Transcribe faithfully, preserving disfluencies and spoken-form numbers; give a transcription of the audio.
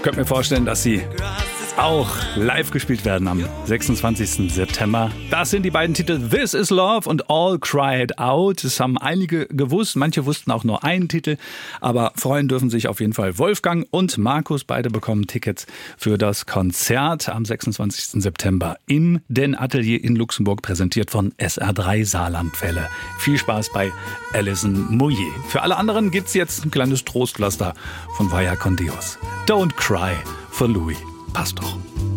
könnte mir vorstellen, dass sie auch live gespielt werden am sechsundzwanzigsten September. Das sind die beiden Titel This Is Love und All Cried Out. Das haben einige gewusst, manche wussten auch nur einen Titel, aber freuen dürfen sich auf jeden Fall Wolfgang und Markus. Beide bekommen Tickets für das Konzert am sechsundzwanzigsten September im Den Atelier in Luxemburg, präsentiert von S R drei Saarlandwelle. Viel Spaß bei Alison Moyet. Für alle anderen gibt's jetzt ein kleines Trostpflaster von Vaya con Dios. Don't Cry for Louis. Passt doch.